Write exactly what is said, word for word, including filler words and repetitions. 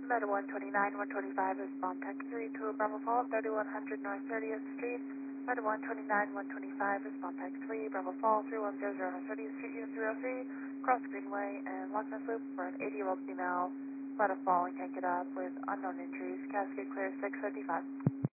Med one twenty-nine, one twenty-five is bomb tech three to Bravo Fall, thirty-one hundred North thirtieth Street. Med one twenty-nine, one twenty-five is bomb tech three, Bravo Fall, three one zero zero North thirtieth Street, Unit three oh three, cross Greenway and Loch Ness Loop for an eighty-year-old female. Let a fall and can't get up with unknown injuries. Cascade clear six fifty-five.